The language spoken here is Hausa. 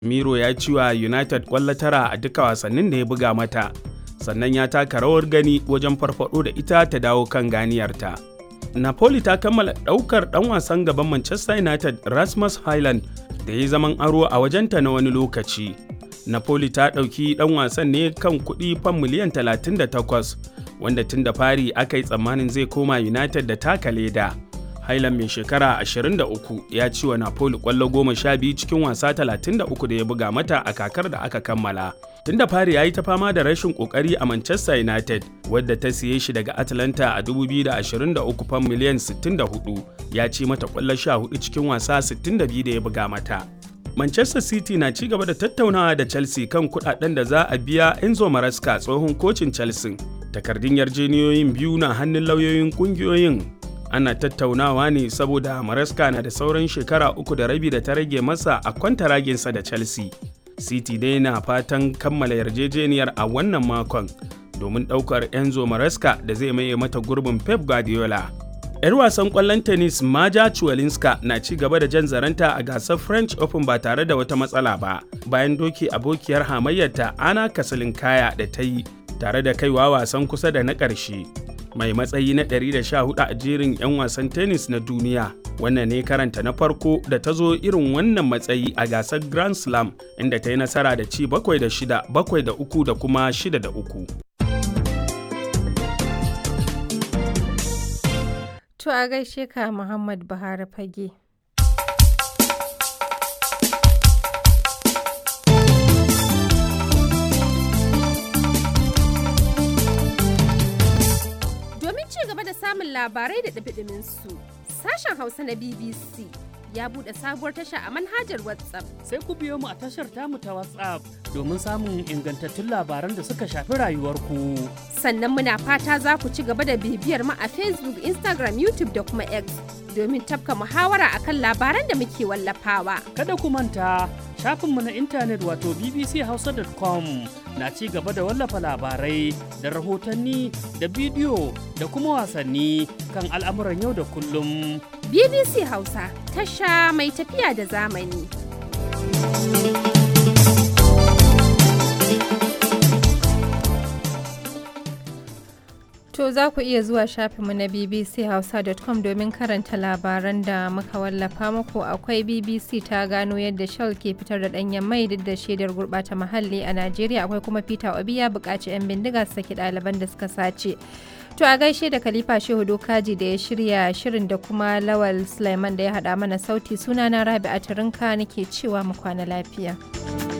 Miro ya ci wa United ƙwallo 9 a duka wasannin da ya buga mata, sannan ya taka rawar gani wajen farfaɗo da ita ta dawo kan ganiyarta. Napoli ta kammala ɗaukar ɗan wasan gaban Manchester United Rasmus Hojlund da ya zaman aro a wajenta na wani lokaci. Napoli ta ɗauki ɗan wasan ne kan kuɗi fam miliyan 38, wanda tun da fari aka yi tsammanin zai koma United da taka leda. Hojlund mai shekara 23 ya ci wa Napoli ƙwallo 12 cikin wasa 33 da ya buga mata a kakar da aka kammala. Tun da fari ya yi ta fama da rashin ƙoƙari a Manchester United, wadda ta siye shi daga Atalanta a 2023 fam miliyan 64, ya ci mata ƙwallo 14 cikin wasa 62 da ya buga mata. Manchester City na ci gaba da tattaunawa da Chelsea kan kuɗaɗen da za a biya Enzo Maresca, tsohon kocin Chelsea. Takardun yarjejeniyoyin biyu na hannun lauyoyin ƙungiyoyin. Ana tattaunawa ne saboda Maresca na da sauran shekara 3.5 da ta rage masa a kwantaraginsa da Chelsea. City dai na fatan kammala yarjejeniyar a wannan makon domin ɗaukar Enzo Maresca da zai maye mata gurbin Pep Guardiola. 'Yar wasan ƙwallon tennis Maja Swiatek na ci gaba da jan zaranta a gasar French Open ba tare da wata matsala ba, bayan doki abokiyar hamayyarta Anna Kasatkaya da ta yi tare da kaiwa wasan kusa da na ƙarshe. Mai matsayi na 114 a jerin 'yan wasan tennis na duniya. Wannan ne karanta na farko da ta zo irin wannan matsayi a gasar Grand Slam, inda ta yi nasara da ci 7-6, 7-3 da kuma 6-3. To a gaishe ka Muhammad Buhari Fage. Samun labarai da ɗumi-ɗuminsu. Sashen Hausa na BBC ya buɗe sabuwar tasha a manhajar WhatsApp. Sai ku biyo mu a tashar tamu ta WhatsApp domin samun ingantattun labaran da suka shafi rayuwarku. Sannan muna fata za ku ci gaba da bibiyar mu a Facebook, Instagram, YouTube da kuma X domin tafka muhawara akan labaran da muke wallafawa. Kada ku manta, shafinmu na intanet wato bbchausa.com na ci gaba da wallafa labarai da rahotanni da bidiyo da kuma wasanni kan al'amuran yau da kullum. BBC Hausa, tasha mai tafiya da zamani. To za ku iya zuwa shafinmu na bbchausa.com domin karanta labaran da muka wallafa muku. Akwai BBC ta gano yadda Shell ke fitar da ɗanyen mai duk da shaidar gurɓata muhalli a Najeriya. Akwai kuma Peter Obi ya buƙaci 'yan bindiga su saki ɗaliban da suka sace. To a gaishe da Khalifa Shehu Dokaji da ya shirya shirin da kuma Lawal Sulaiman da ya haɗa mana sauti. Sunana Rabi'a Tarinka nake cewa mu kwana lafiya.